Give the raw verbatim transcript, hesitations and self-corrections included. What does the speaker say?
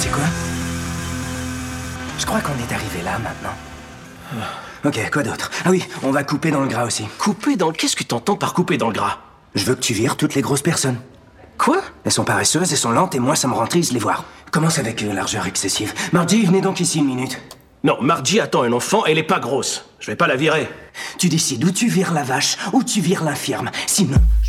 sais quoi? Je crois qu'on est arrivé là, maintenant. Ok, quoi d'autre? Ah oui, on va couper dans le gras aussi. Couper dans le... Qu'est-ce que t'entends par couper dans le gras? Je veux que tu vires toutes les grosses personnes. Quoi? Elles sont paresseuses, elles sont lentes, et moi, ça me rend triste de les voir. Commence avec euh, largeur excessive. Margie, venez donc ici une minute. Non, Margie attend un enfant, elle est pas grosse. Je vais pas la virer. Tu décides où tu vires la vache, ou tu vires l'infirme. Sinon...